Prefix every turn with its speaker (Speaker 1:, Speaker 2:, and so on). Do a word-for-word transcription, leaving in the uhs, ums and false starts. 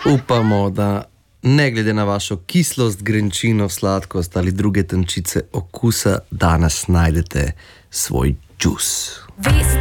Speaker 1: Upamo, da ne glede na vašo kislost, grenčino, sladkost ali druge tančice okusa, danes najdete svoj džus.